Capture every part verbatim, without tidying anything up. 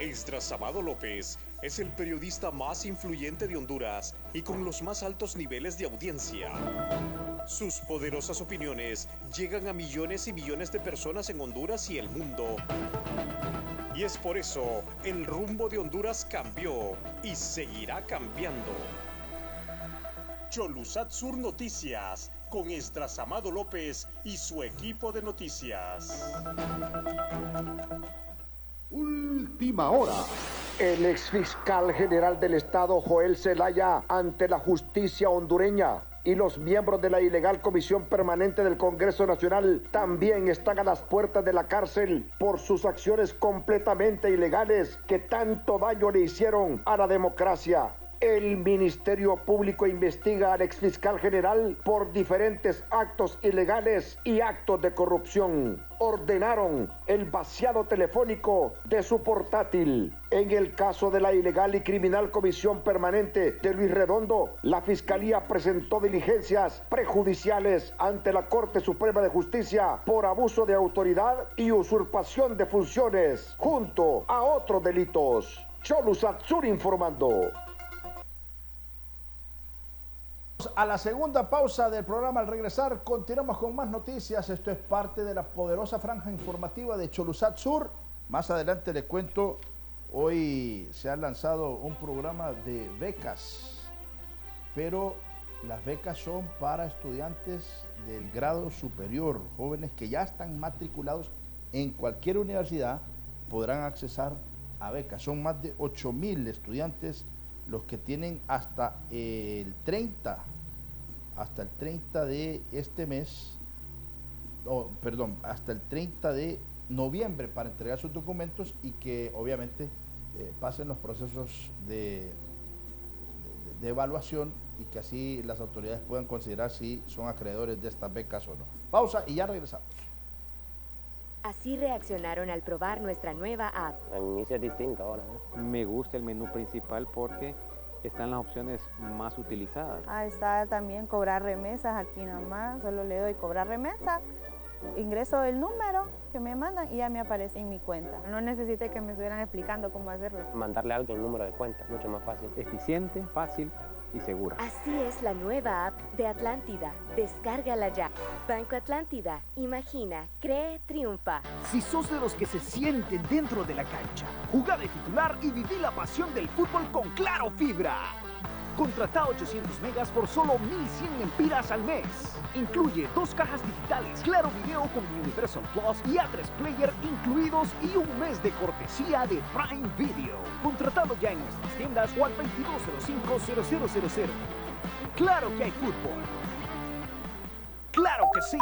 Esdras Amado López es el periodista más influyente de Honduras y con los más altos niveles de audiencia. Sus poderosas opiniones llegan a millones y millones de personas en Honduras y el mundo. Y es por eso el rumbo de Honduras cambió y seguirá cambiando. Cholusat Sur Noticias, con Esdras Amado López y su equipo de noticias. Última hora. El exfiscal general del estado, Joel Zelaya, ante la justicia hondureña, y los miembros de la ilegal Comisión Permanente del Congreso Nacional también están a las puertas de la cárcel por sus acciones completamente ilegales que tanto daño le hicieron a la democracia. El Ministerio Público investiga al exfiscal general por diferentes actos ilegales y actos de corrupción. Ordenaron el vaciado telefónico de su portátil. En el caso de la ilegal y criminal Comisión Permanente de Luis Redondo, la Fiscalía presentó diligencias prejudiciales ante la Corte Suprema de Justicia por abuso de autoridad y usurpación de funciones, junto a otros delitos. Cholusat Sur informando. A la segunda pausa del programa. Al regresar continuamos con más noticias. Esto es parte de la poderosa franja informativa de Cholusat Sur. Más adelante les cuento, hoy se ha lanzado un programa de becas, pero las becas son para estudiantes del grado superior, jóvenes que ya están matriculados en cualquier universidad podrán accesar a becas. Son más de ocho mil estudiantes los que tienen hasta el treinta, hasta el treinta de este mes, oh, perdón, hasta el treinta de noviembre para entregar sus documentos y que obviamente eh, pasen los procesos de, de, de evaluación y que así las autoridades puedan considerar si son acreedores de estas becas o no. Pausa y ya regresamos. Así reaccionaron al probar nuestra nueva app. El inicio es distinto ahora, ¿no? Me gusta el menú principal porque están las opciones más utilizadas. Ah, está también cobrar remesas aquí nomás. Solo le doy cobrar remesa, ingreso el número que me mandan y ya me aparece en mi cuenta. No necesité que me estuvieran explicando cómo hacerlo. Mandarle a alguien el número de cuenta, mucho más fácil. Eficiente, fácil y segura. Así es la nueva app de Atlántida. Descárgala ya. Banco Atlántida. Imagina, cree, triunfa. Si sos de los que se sienten dentro de la cancha, jugá de titular y viví la pasión del fútbol con Claro Fibra. Contratá ochocientos megas por solo mil cien empiras al mes. Incluye dos cajas digitales, Claro Video con Universal Plus y A tres Player incluidos y un mes de cortesía de Prime Video. Contratalo ya en nuestras tiendas o al veintidós cero cinco cero cero cero cero. ¡Claro que hay fútbol! ¡Claro que sí!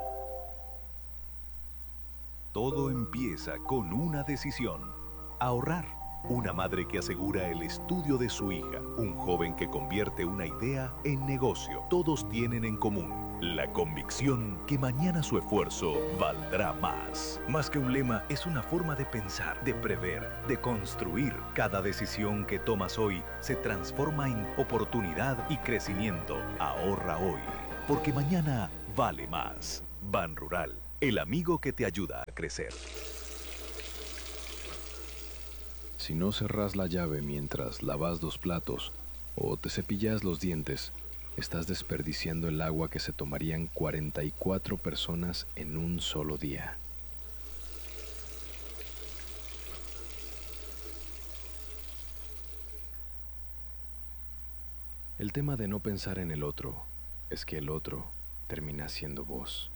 Todo empieza con una decisión: ahorrar. Una madre que asegura el estudio de su hija. Un joven que convierte una idea en negocio. Todos tienen en común la convicción que mañana su esfuerzo valdrá más. Más que un lema, es una forma de pensar, de prever, de construir. Cada decisión que tomas hoy se transforma en oportunidad y crecimiento. Ahorra hoy, porque mañana vale más. Ban Rural, el amigo que te ayuda a crecer. Si no cerrás la llave mientras lavas los platos o te cepillas los dientes, estás desperdiciando el agua que se tomarían cuarenta y cuatro personas en un solo día. El tema de no pensar en el otro es que el otro termina siendo vos.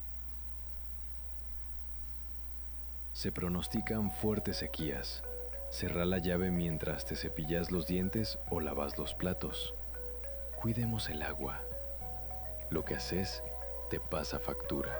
Se pronostican fuertes sequías. Cerrá la llave mientras te cepillas los dientes o lavas los platos. Cuidemos el agua. Lo que haces te pasa factura.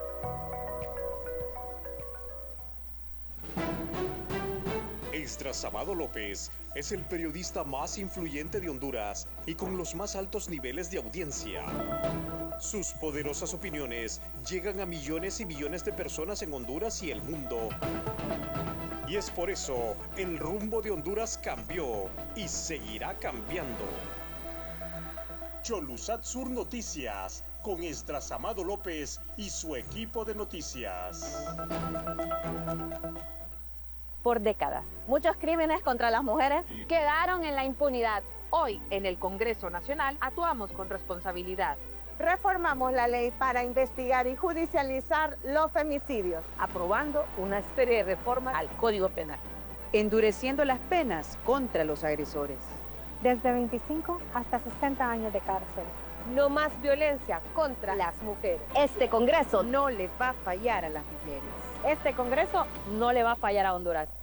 Esdras Amado López es el periodista más influyente de Honduras y con los más altos niveles de audiencia. Sus poderosas opiniones llegan a millones y millones de personas en Honduras y el mundo. Y es por eso el rumbo de Honduras cambió y seguirá cambiando. Cholusat Sur Noticias, con Esdras Amado López y su equipo de noticias. Por décadas, Muchos crímenes contra las mujeres quedaron en la impunidad. Hoy, en el Congreso Nacional, actuamos con responsabilidad. Reformamos la ley para investigar y judicializar los femicidios, aprobando una serie de reformas al Código Penal, endureciendo las penas contra los agresores. Desde veinticinco hasta sesenta años de cárcel. No más violencia contra las mujeres. Este Congreso no le va a fallar a las mujeres. Este Congreso no le va a fallar a Honduras.